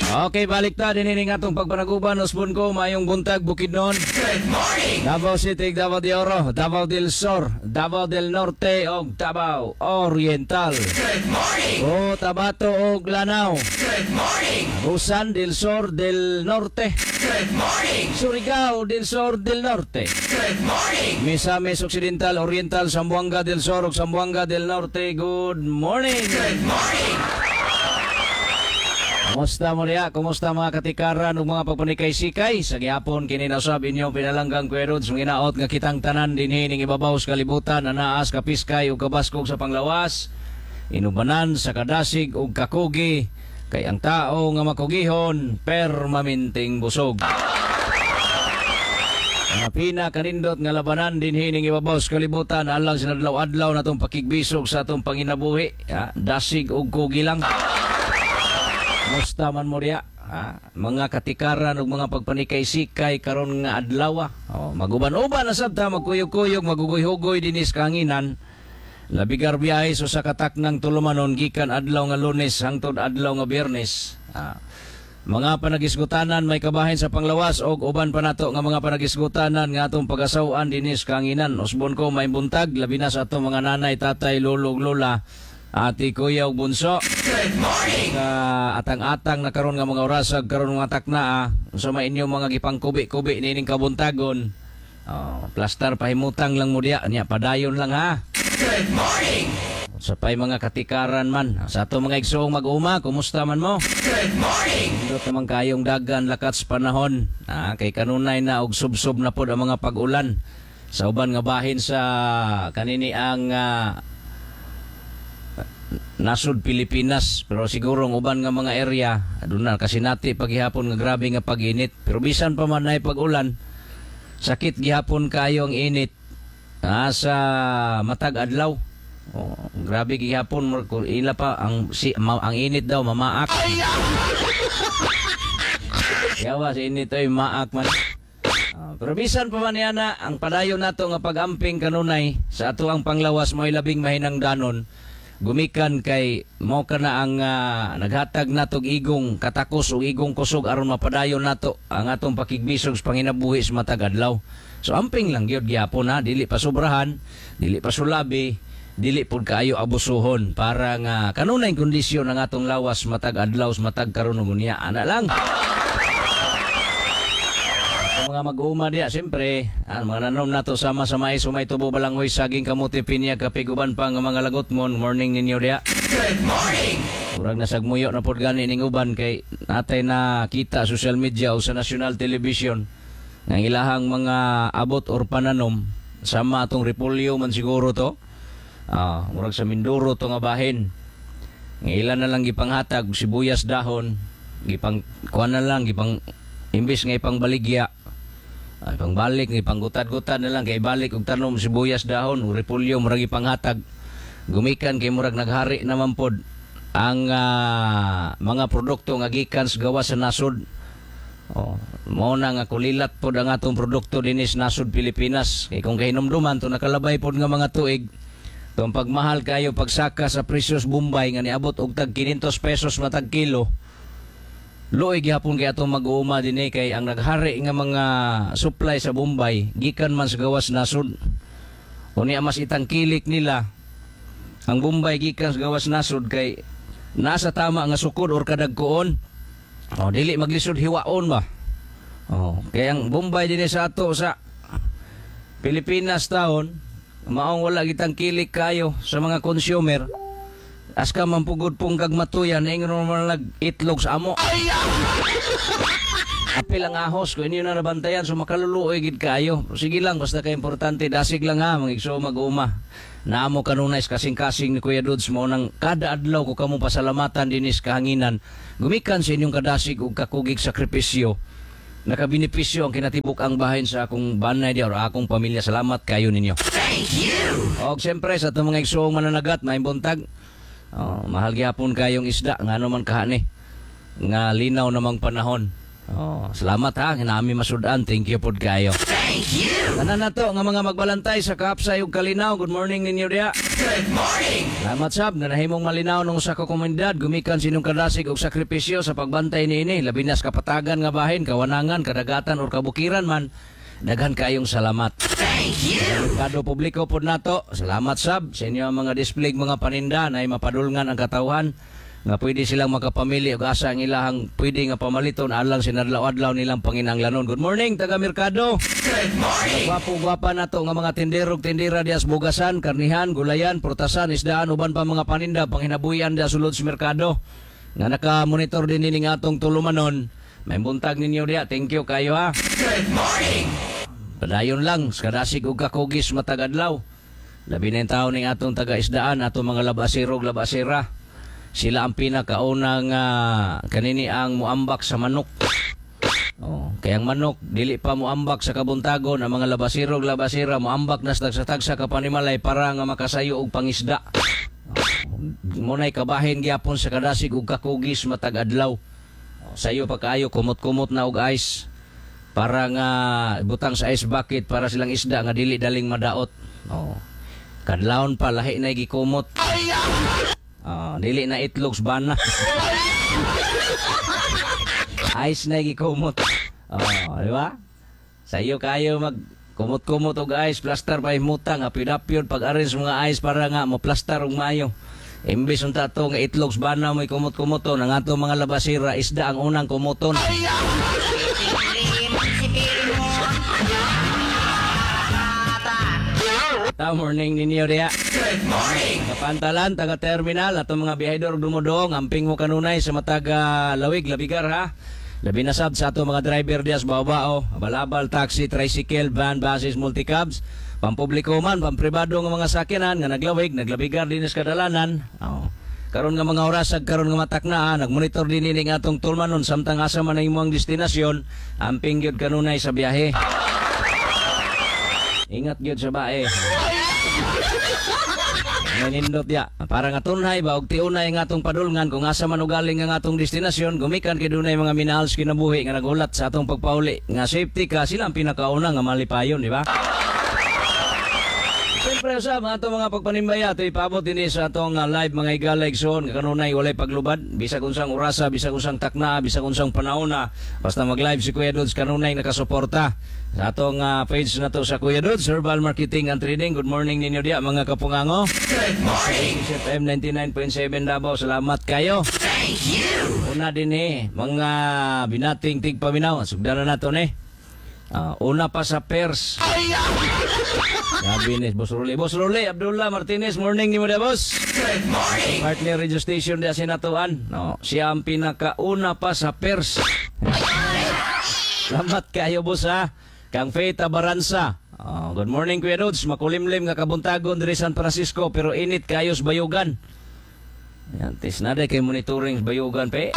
Okay, balik ta din ini nga itong pagpanaguban. Usbon ko, mayong buntag, Bukidnon. Good morning! Davao City, Davao de Oro, Davao del Sur, Davao del Norte, o Davao Oriental. Good morning! O Tabato o Lanao. Good morning! Busan del Sur del Norte. Good morning! Surigao del Sur del Norte. Good morning! Misamis Occidental, Oriental, Zamboanga del Sur ug Zamboanga del Norte. Good morning. Good morning! Kumusta mo niya? Kumusta mga katikaran ug mga pagpanikay-sikay? Sa gihapon kini nasab inyong pinalanggang kwerod sung ginaot nga kitang tanan dinhi ning ibabaw sa kalibutan anaas kapiskay ug kabaskog sa panglawas. Inubanan sa kadasig ug kakugi kay ang tao nga makugihon permanenteng busog. Ang pina kanindot nga labanan dinhi ning ibabaw sa kalibutan alang sa adlaw-adlaw natong pakigbisog sa atong panginabuhi, dasig ug kugi lang. Musta man mo diya, mga katikaran ug mga pagpanikay-sikay karon nga adlaw. Maguban-uban na sabta magkuyog-kuyog magugoy-hugoy dinis kanginan. Labigar biyahe so sa kataknang tulumanon gikan adlaw nga Lunes hangtod adlaw nga Biyernes. Mga panagisgutanan may kabahin sa panglawas og uban pa nato nga mga panagisgutanan nga atong pagasawan dinis kanginan. Usbon ko may buntag labi na sa atong mga nanay, tatay, lolo ug lola. Ati kuya ug bunso. Good morning! Atang-atang na karon nga mga orasag karon nga takna unsa may inyo mga gipangkubi-kubi nining kabuntagon. Plastar pahimutang lang mo diya nya padayon lang ha. Good morning! Sa pay mga katikaran man sa ato mga igsoong mag-uma, kumusta man mo? Good morning! Indot naman kayong dagan lakat sa panahon. Kay kanunay na og subsob na pod ang mga pag-ulan sa uban nga bahin sa kanini ang nasud Pilipinas, pero siguro ang uban nga mga area aduna kasi nati paghihapon nga grabe nga pag-init, pero bisan pa man nay pag-ulan sakit gihapon kayo ang init sa matag adlaw. Grabe gihapon ila pa ang ang init daw mamaak. Yawa sa init ay maak man. Pero bisan pa man yana ang padayon nato nga pag-amping kanunay sa ato ang panglawas mo'y labing mahinangdanon. Gumikan kay mo kana ang naghatag natog igong katakos o igong kusog aron mapadayon nato ang atong pakigbisog sa panginabuhi sa matag adlaw. So amping lang gyud gyapon dili pa sobrahan, dili pa sulabi, dili pud kaayo abusuhon para nga kanunay kondisyon ng atong lawas matag adlaw sa matag karon ug unya ana lang. Mga mag-uuma diya, siyempre, mga nanom nato sama-sama sumay tubo balangoy saging kamuti pinya kapiguban pa nga mga lagot mo. Morning ninyo diya. Good morning! Murag nasagmuyo na pod gani ning uban kay natay na kita social media o sa national television nga ilahang mga abot or pananom sama atong repolyo man siguro to. Murag sa Mindoro to nga bahin. Nga ilan na lang gipanghatag sibuyas dahon, gipang kuan na lang gipang imbis nga ipang baligya. Pangbalik ni panggutad-gutad na lang kay balik og tanom sibuyas dahon ug repolyo murag ipanghatag. Gumikan kay murag naghari naman pod ang mga produkto nga gikan sa gawas sa nasod. Mao na nga kulilat pod ang atong produkto dinis nasod Pilipinas. Kay kung kahinumduman to nakalabay pod nga mga tuig. Tong pagmahal kayo pagsaka sa presyos Bombay nga niabot og tag 500 pesos matag kilo. Luoy gihapon kay atong mag-uuma dinhi kay ang naghari nga mga supply sa Bombay gikan man sa gawas nasod. Unya mas itangkilik nila ang Bombay gikan sa gawas nasod kay nasa tama nga sukod or kadagkoon. Dili maglisod hiwaon ba. Kay ang Bombay dinhi sa ato sa Pilipinas taon maong wala gitangkilik kayo sa mga consumer. Aska mampugod pong kagmatuyan ingon man nag-itlog sa amo. Apil ang ahos ko inyo na nabantayan so makaluluoy gid kayo. Sige lang basta kay importante dasig lang ha magigso mag-uma. Naamo kanunay kasing-kasing ni Kuya Dudes mo nang kada adlaw ko kamo pasalamatan dinis kahanginan. Gumikan sa inyong kadasig ug kakugig sakripisyo. Nakabinipisyo ang kinatibuk ang bahin sa akong banay di or akong pamilya. Salamat kayo ninyo. Thank you! Og siyempre sa itong mga igsoong mananagat may buntag. Mahal gyapon kayong isda nga naman kahani nga linaw namang panahon. Oh, salamat ha, nami masudan. Thank you pod kayo. Thank you. Tanan na to nga mga magbalantay sa Kaapsay ug Kalinaw. Good morning ninyo diha. Good morning. Salamat sab nga nahimong malinaw nung sa komunidad gumikan sinong kadasig og sakripisyo sa pagbantay niini labi na sa kapatagan nga bahin, kawanangan, kadagatan or kabukiran man. Daghan kayong salamat. Thank you. Kado publiko pod nato. Salamat sab sa inyo mga display mga paninda na mapadulngan ang katawhan nga pwede silang makapamili og asa ang ilahang pwede nga pamaliton alang sinadlaw-adlaw nilang panginahanglanon. Good morning taga Merkado. Good morning. Gwapo-gwapa na to nga mga tinderog tindera dias bugasan, karnihan, gulayan, prutasan, isdaan uban pa mga paninda panghinabuhian dias sulod sa merkado. Nga naka-monitor din nining atong tulumanon. May buntag ninyo diya. Thank you kayo ha. Good morning. Padayon lang, kadasig og kakugis matag adlaw. Labi na yung tao ning atong taga-isdaan, atong mga labasirog, labasira. Sila ang pinakaunang kanini ang muambak sa manok. Oh, kaya ang manok, dili pa muambak sa kabuntagon, ang mga labasirog, labasira, muambak na sa tagsa ka panimalay para nga makasayo og pangisda. Muna'y kabahin gyapon sa kadasig og kakugis matag adlaw. Sayo pa kaayo kumot-kumot na og ice para nga butang sa ice bucket para silang isda nga dili daling madaot. Oh. Kadlawon pa lahi na gikumot. Dili na itlogs bana. Ice na gikumot. Di ba? Sayo kayo mag kumot-kumot og ice, plaster pa himutang, apid-apid pag-arrange mga ice para nga mo plaster og mayo. Imbis unta to nga itlogs bana mo kumot-kumoton ang ato mga labasira isda ang unang kumuton. Morning ninyo diya. Good morning. Kapantalan, taga-terminal, atong mga biyahedor dumodong, amping mo kanunay sa mataga lawig, labigar ha. Labi na sab sa ato mga driver diya sa babao, abal-abal, taxi, tricycle, van, buses, multicabs, pampubliko man, pampribado nga mga sakyanan, nga naglawig, naglabigar din sa kadalanan. Karon nga mga oras, karon nga matakna, nagmonitor din ini nga atong tulmanon, samtang asa man ang imong destinasyon, amping gyud kanunay sa biyahe. Ingat gyud sa bae. Nanindot ya. Para nga tunhay ba og tiunay nga atong padulngan kung asa man ugaling nga atong destinasyon, gumikan kay dunay mga minahals kinabuhi nga nagulat sa atong pagpauli. Nga safety ka sila ang pinakauna nga malipayon, di ba? Siyempre sa mga atong mga pagpanimbaya, ito ipabot din sa atong live mga igala igsoon, kanunay walay paglubad, bisag unsang orasa, bisag unsang takna, bisag unsang panahona, basta mag-live si Kuya Dudes kanunay nakasuporta. Sa atong page na to sa Kuya Dudes, Herbal Marketing and Trading. Good morning ninyo diya mga kapungango. Good morning. FM 99.7 Davao, salamat kayo. Thank you. Una din mga binating tigpaminaw, sugdanan nato una pa sa pers. Sabi ni Boss Ruli, Abdullah Martinez, morning ni mo dia boss. Good morning. Partner radio station dia sinatuan. No, siya ang pinakauna pa sa pers. Salamat kayo boss ha. Kang Faith Baransa. Good morning Kuya Rods, makulimlim nga kabuntagon diri San Francisco pero init kayo sa Bayugan. Yan, tis na kay monitoring sa Bayugan pe.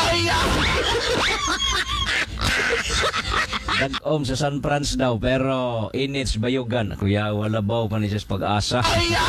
Dag-om sa San Franz daw pero init sa Bayugan. Kuya wala baw pa ni sa pag-asa.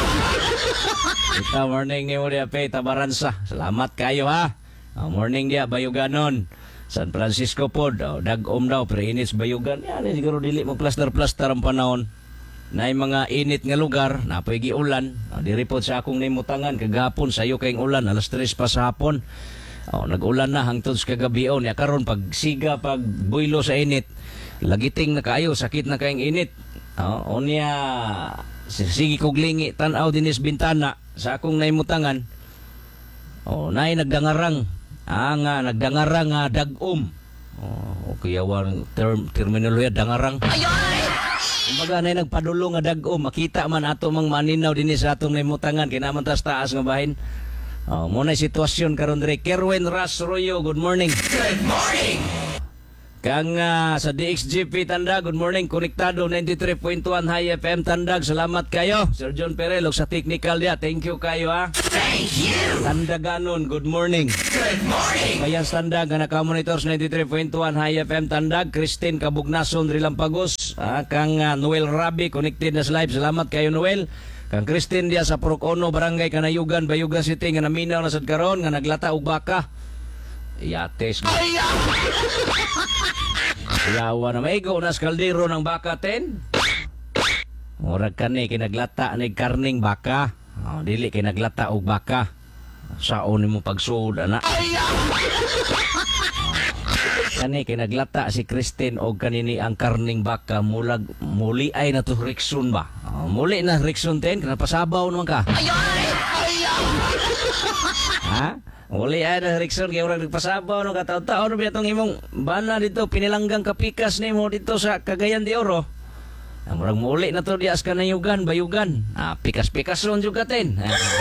Ita morning ni mo dia Faith Baransa. Salamat kayo ha. Morning dia Bayuganon. San Francisco po, dag-om daw, pero init sa Bayugan. Yan, siguro dili mo plaster-plaster ang panahon. Na mga init nga lugar, napay ulan. Di-report sa akong nimutangan, kagapon, sayo kayong ulan, alas 3 pa sa hapon. Nag-ulan na hangtod sa kagabion. Ya karon pag siga, pag buylo sa init, lagiting na kayo, sakit na kayong init. Unya, sige kog lingi, tanaw dinis bintana, sa akong nimutangan. Nay nagdangarang. Nagdangarang dag-om. Okay, awan terminolohiya dangarang. Kumbaga na nagpadulong nga dag-om. Makita man ato mang maninaw din sa atong nimutangan. Kinaman tas taas nga bahin. Muna sitwasyon karon dire. Kerwin Ras Royo, good morning. Good morning. Kang sa DXGP Tandag, good morning. Konektado 93.1 High FM Tandag. Salamat kayo. Sir John Perelo sa technical dia. Thank you kayo ha. Thank you. Tandaganon, good morning. Good morning. Bayan Tandag, nga naka-monitors 93.1 High FM Tandag. Christine Kabugnason, Rilampagos. Kang Noel Rabi, connected na sa live. Salamat kayo Noel. Kang Christine dia sa Purok Ono, Barangay Kanayugan, Bayugan City, nga naminaw na sad karon nga naglata og baka. yates. Yawa na maigo nas kaldero ng baka ten. Murag kani kinaglata ni karning baka. Dili kinaglata og baka. Saon nimo pagsuod ana. Kani kinaglata si Christine og kanini ang karning baka muli ay na to Rickson ba? Muli na Rickson ten kana pasabaw naman ka. Ha? Muli ay na Rickson kay urang nagpasabaw no kataw-taw no biya tong imong bana dito pinilanggang kapikas nimo dito sa Cagayan de Oro. Murag muli na to dias ka na yugan, bayugan. Pikas-pikas ron juga ten.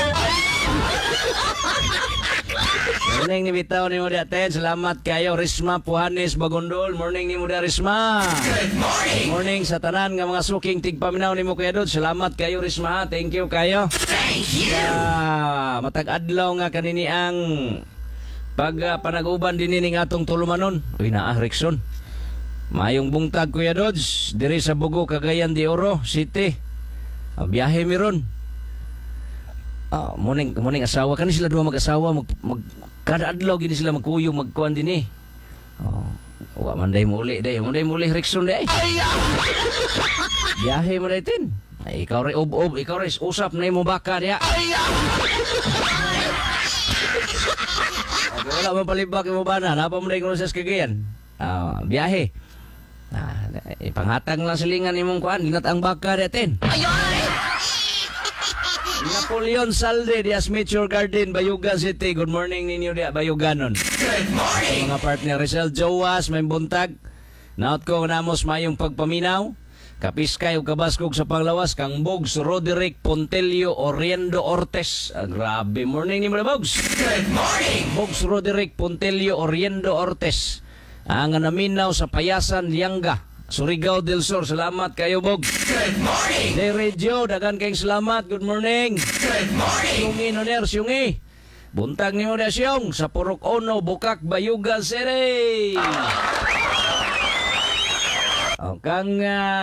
Morning ni bitaw ni mo ten. Salamat kayo Risma Puhanes Bagondol. Morning ni mo Risma. Good morning. Morning sa tanan nga mga suking tigpaminaw ni mo kuya Dod. Salamat kayo Risma. Thank you kayo. Thank you. Matag adlaw nga kanini ang panag-uban din ning atong tulumanon. Uy naa Rickson. Mayong bungtag Kuya Dodge, diri sa Bugo, Cagayan de Oro City. Biyahe mi ron. Muning asawa kani sila duha mag-asawa kada adlaw gini sila magkuyog magkuan dinhi. Wa man day muli day, man day muli Rickson day. Biyahe mo day tin. Ay, ikaw ray ob ikaw ray usap na imo baka diha. Wala man palibak imo bana, napa mo day kuno sa Cagayan. Biyahe. Panghatag lang silingan imong kuan, dinat ang baka datin. Napoleon Salde, Dias Mature Garden, Bayugan City. Good morning ninyo dia, Bayuganon. Good morning. Mga partner, Rizal Jowas, may buntag. Naot ko namos mayong pagpaminaw. Kapiskay o kabaskog sa panglawas, kang Bogs Roderick Pontelio Oriendo Ortes. Grabe, morning ni mo na Bogs. Good morning. Bogs Roderick Pontelio Oriendo Ortes. Ang naminaw sa Payasan, Lianga, Surigao del Sur. Salamat kayo, Bog. Good morning. De Radio, dagan kayong salamat. Good morning. Good morning. Syungi, Noner, Syungi. Buntag ni mo na siyong sa Purok Ono, Bukak, Bayugan City. O kang,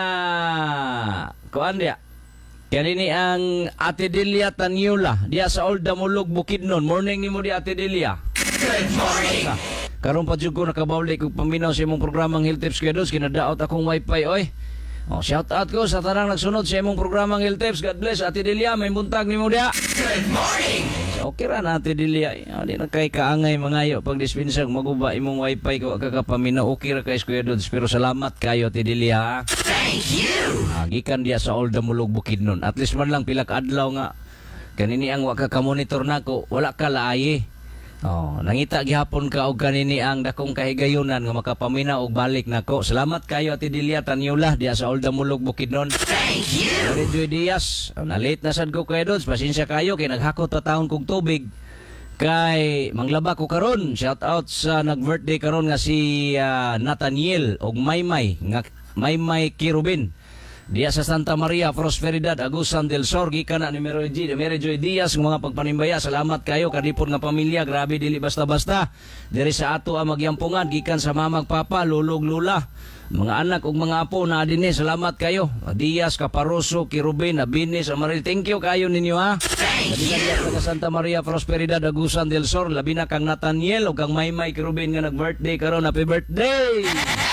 kuan dia. Kanini ang Ate Delia Tanyula, diya sa Old Damulog, Bukidnon. Morning ni mo di Ate Delia. Good morning. Karon pa jud ko nakabawli kog paminaw sa imong programang Health Tips kay Dos, kinadaot akong wifi oy. Shout out ko sa tanang nagsunod sa imong programang Health Tips. God bless Ate Delia, may buntag nimo dia. Good morning. Okay ra na Ate Delia. Di na kay kaangay mangayo pag dispensag maguba imong wifi ko kakapaminaw. Okay ra kay Kuya Dos, pero salamat kayo Ate Delia. Thank you. Gikan dia sa Old Damulog Bukidnon. At least man lang pilak adlaw nga kanini ang wa ka monitor nako, wala ka laayi. Nangita gihapon ka og kanini ang dakong kahigayonan nga makapaminaw og balik nako. Salamat kayo Ate Delia Tanyula diya sa Old Damulog Bukidnon. Thank you. Joy Diaz, na-late na sad ko kay Dods. Pasensya kayo kay naghakot ta taon kog tubig. Kay manglaba ko karon. Shout out sa nag-birthday karon nga si Nathaniel og Maymay nga Maymay Kirubin. Diya sa Santa Maria, Prosperidad, Agusan del Sur, gikan na ni Mary Joy Diaz, ng mga pagpanimbaya. Salamat kayo, kadipon nga pamilya, grabe, dili basta-basta. Diri sa ato ang magyampungan, gikan sa mamag papa, lulog lula, mga anak ug mga apo na adine, salamat kayo. Diaz, Caparoso, Kirubin, Abinis, Amaril, thank you kayo ninyo ha. Thank Labi you. na sa Santa Maria, Prosperidad, Agusan del Sur, labi na kang Nathaniel o kang Maymay Kirubin nga nag-birthday karon. Happy birthday!